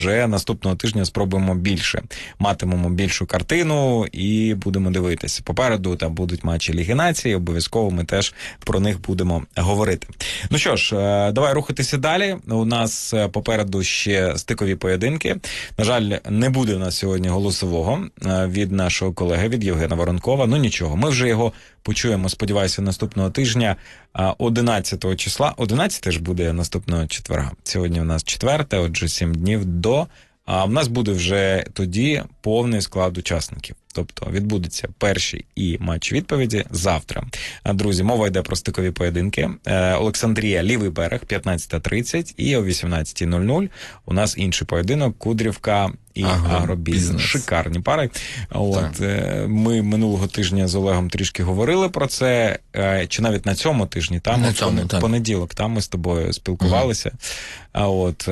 вже наступного тижня спробуємо більше. Матимемо більшу картину і будемо дивитися. Попереду там будуть матчі Ліги Націй, обов'язково ми теж про них будемо говорити. Ну що ж, давай рухатися далі. У нас попереду ще стикові поєдинки. На жаль, не буде у нас сьогодні голосового від нашого колеги, від Євгена Воронкова. Ну нічого, ми вже його почуємо, сподіваюся, наступного тижня, 11 числа. 11 ж буде наступного четверга. Сьогодні у нас 4, отже 7 днів до. А в нас буде вже тоді повний склад учасників. Тобто відбудеться перший і матч відповіді завтра. Друзі, мова йде про стикові поєдинки. Олександрія, Лівий берег, 15:30, і о 18:00 у нас інший поєдинок, Кудрівка і Агробізнес. Шикарні пари. От, ми минулого тижня з Олегом трішки говорили про це, чи навіть на цьому тижні, там в понеділок, там ми з тобою спілкувалися. От,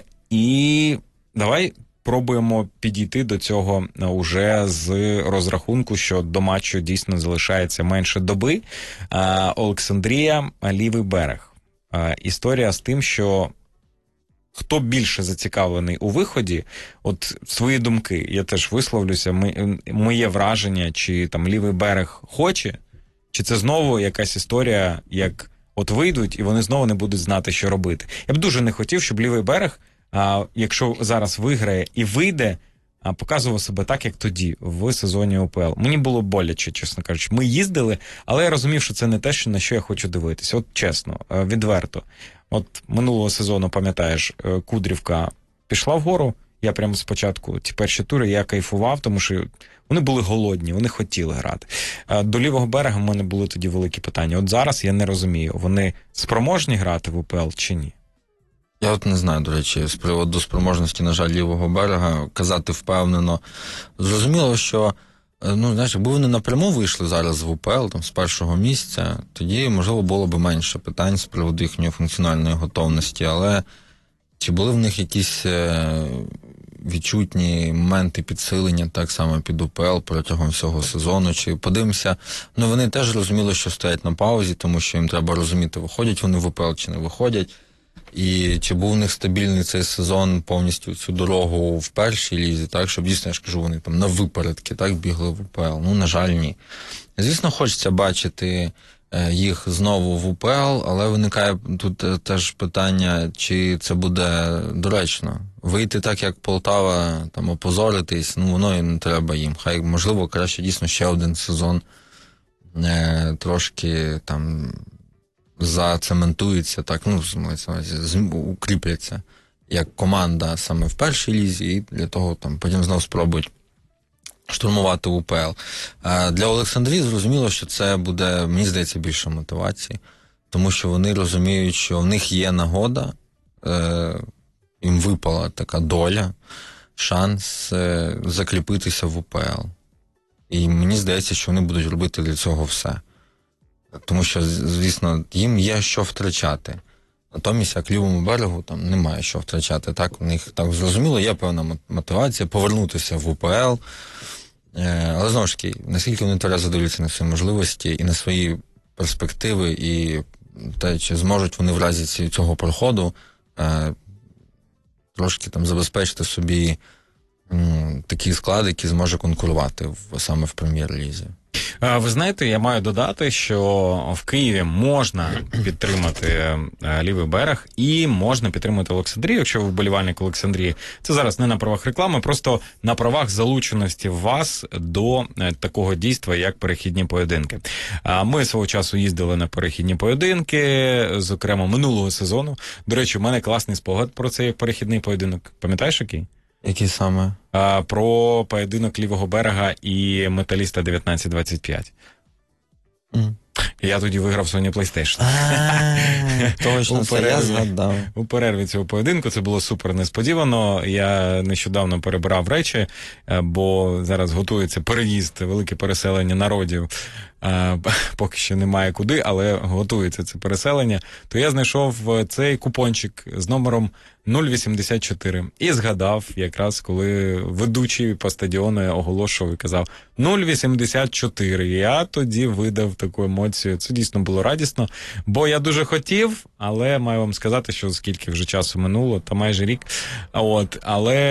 і давай пробуємо підійти до цього уже з розрахунку, що до матчу дійсно залишається менше доби. Олександрія, Лівий берег. Історія з тим, що хто більше зацікавлений у виході, от свої думки, я теж висловлюся, моє враження, чи там Лівий берег хоче, чи це знову якась історія, як от вийдуть, і вони знову не будуть знати, що робити. Я б дуже не хотів, щоб Лівий берег, якщо зараз виграє і вийде, показував себе так, як тоді, в сезоні УПЛ. Мені було боляче, чесно кажучи. Ми їздили, але я розумів, що це не те, на що я хочу дивитися. От чесно, відверто. От минулого сезону, пам'ятаєш, Кудрівка пішла вгору, я прямо спочатку, ті перші тури, я кайфував, тому що вони були голодні, вони хотіли грати. До Лівого берега в мене були тоді великі питання. От зараз я не розумію, вони спроможні грати в УПЛ чи ні? Я от не знаю, до речі, з приводу спроможності, на жаль, Лівого берега, казати впевнено. Зрозуміло, що, якби вони напряму вийшли зараз в УПЛ, там, з першого місця, тоді, можливо, було б менше питань з приводу їхньої функціональної готовності, але чи були в них якісь відчутні моменти підсилення, так само під УПЛ протягом всього сезону, чи подивимося, вони теж розуміли, що стоять на паузі, тому що їм треба розуміти, виходять вони в УПЛ чи не виходять. І чи був у них стабільний цей сезон повністю цю дорогу в першій лізі, так, щоб дійсно, я ж кажу, вони там на випередки так бігли в УПЛ. На жаль, ні. Звісно, хочеться бачити їх знову в УПЛ, але виникає тут теж питання, чи це буде доречно. Вийти так, як Полтава, там, опозоритись, воно і не треба їм. Хай, можливо, краще дійсно ще один сезон трошки там зацементується, так, укріпляться як команда саме в першій лізі, і для того там потім знову спробують штурмувати УПЛ. Для Олександрії зрозуміло, що це буде, мені здається, більше мотивації, тому що вони розуміють, що в них є нагода, їм випала така доля, шанс закріпитися в УПЛ. І мені здається, що вони будуть робити для цього все. Тому що, звісно, їм є що втрачати. Натомість, як Лівому берегу, там немає що втрачати. Так, у них, так зрозуміло, є певна мотивація повернутися в УПЛ. Але, знову ж таки, наскільки вони тверезо дивляться на свої можливості і на свої перспективи, і те, чи зможуть вони в разі цього проходу трошки там забезпечити собі такий склад, який зможе конкурувати саме в прем'єр-лізі. Ви знаєте, я маю додати, що в Києві можна підтримати Лівий берег і можна підтримати Олександрію, якщо ви вболівальник Олександрії. Це зараз не на правах реклами, просто на правах залученості вас до такого дійства, як перехідні поєдинки. Ми свого часу їздили на перехідні поєдинки, зокрема минулого сезону. До речі, у мене класний спогад про цей перехідний поєдинок. Пам'ятаєш, який? Який саме? Про поєдинок Лівого берега і Металіста 1925. Я тоді виграв Sony PlayStation. Точно, це я згадав. У перерві цього поєдинку це було супер несподівано. Я нещодавно перебирав речі, бо зараз готується переїзд, велике переселення народів. Поки що немає куди, але готується це переселення. То я знайшов цей купончик з номером 0,84. І згадав, якраз коли ведучий по стадіону оголошував і казав 0,84. Я тоді видав таку емоцію. Це дійсно було радісно, бо я дуже хотів, але маю вам сказати, що скільки вже часу минуло, та майже рік. Але